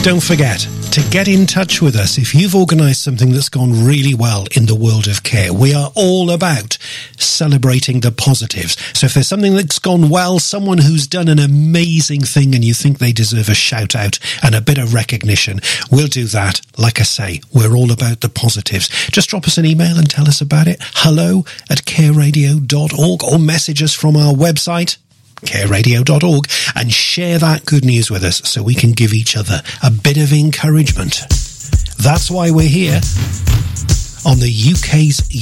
Don't forget to get in touch with us if you've organised something that's gone really well in the world of care. We are all about celebrating the positives. So if there's something that's gone well, someone who's done an amazing thing and you think they deserve a shout out and a bit of recognition, we'll do that. Like I say, we're all about the positives. Just drop us an email and tell us about it. hello@careradio.org, or message us from our website, careradio.org, and share that good news with us so we can give each other a bit of encouragement. That's why we're here on the UK's